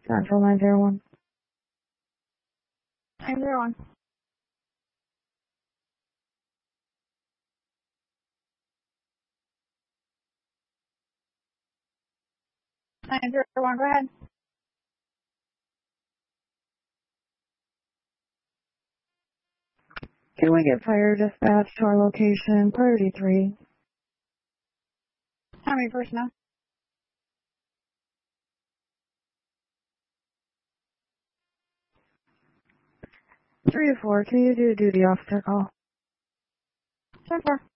Central 901. 901. 901, go ahead. Can we get fire dispatch to our location, priority 3? How many personnel? 3 to 4, can you do a duty officer call? 10-4.